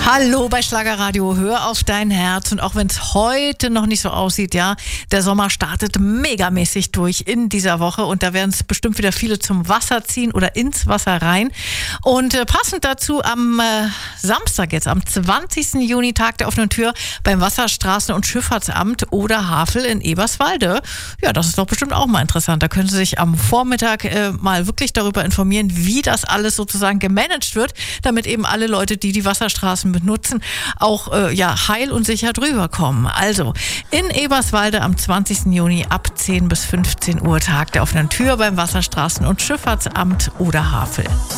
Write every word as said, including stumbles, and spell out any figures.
Hallo bei Schlagerradio, hör auf dein Herz. Und auch wenn es heute noch nicht so aussieht, ja, der Sommer startet megamäßig durch in dieser Woche und da werden es bestimmt wieder viele zum Wasser ziehen oder ins Wasser rein. Und äh, passend dazu am äh, Samstag jetzt, am zwanzigsten Juni, Tag der offenen Tür beim Wasserstraßen- und Schifffahrtsamt oder Havel in Eberswalde. Ja, das ist doch bestimmt auch mal interessant. Da können Sie sich am Vormittag äh, mal wirklich darüber informieren, wie das alles sozusagen gemanagt wird, damit eben alle Leute, die die Wasserstraßen benutzen, auch äh, ja, heil und sicher drüber kommen. Also in Eberswalde am zwanzigsten Juni ab zehn bis fünfzehn Uhr Tag der offenen Tür beim Wasserstraßen- und Schifffahrtsamt oder Havel.